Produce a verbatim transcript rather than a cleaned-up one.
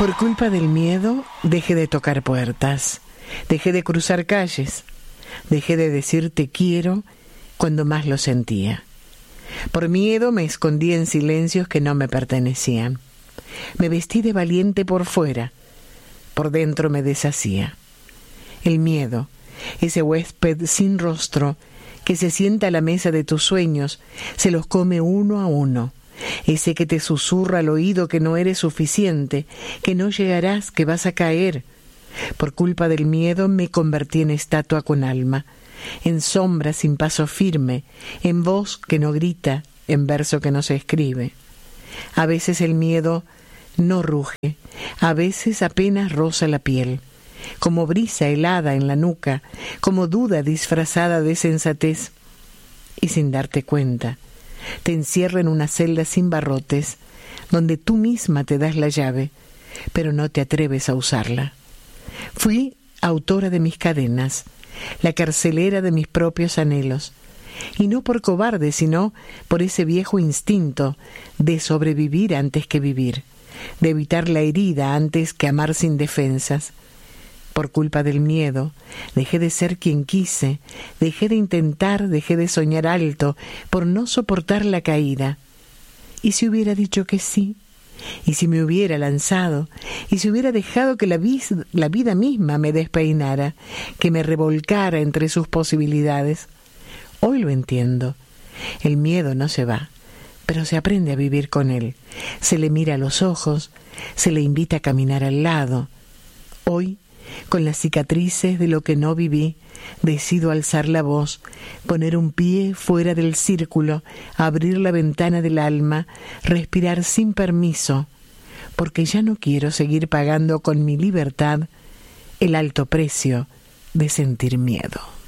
Por culpa del miedo, dejé de tocar puertas, dejé de cruzar calles, dejé de decir te quiero cuando más lo sentía. Por miedo me escondí en silencios que no me pertenecían. Me vestí de valiente por fuera, por dentro me deshacía. El miedo, ese huésped sin rostro que se sienta a la mesa de tus sueños, se los come uno a uno. Ese que te susurra al oído que no eres suficiente, que no llegarás, que vas a caer. Por culpa del miedo me convertí en estatua con alma, en sombra sin paso firme, en voz que no grita, en verso que no se escribe. A veces el miedo no ruge, a veces apenas roza la piel, como brisa helada en la nuca, como duda disfrazada de sensatez. Y sin darte cuenta, te encierra en una celda sin barrotes, donde tú misma te das la llave, pero no te atreves a usarla. Fui autora de mis cadenas, la carcelera de mis propios anhelos, y no por cobarde, sino por ese viejo instinto de sobrevivir antes que vivir, de evitar la herida antes que amar sin defensas. Por culpa del miedo, dejé de ser quien quise, dejé de intentar, dejé de soñar alto, por no soportar la caída. ¿Y si hubiera dicho que sí? ¿Y si me hubiera lanzado? ¿Y si hubiera dejado que la, vis- la vida misma me despeinara, que me revolcara entre sus posibilidades? Hoy lo entiendo. El miedo no se va, pero se aprende a vivir con él. Se le mira a los ojos, se le invita a caminar al lado. Hoy, con las cicatrices de lo que no viví, decido alzar la voz, poner un pie fuera del círculo, abrir la ventana del alma, respirar sin permiso, porque ya no quiero seguir pagando con mi libertad el alto precio de sentir miedo.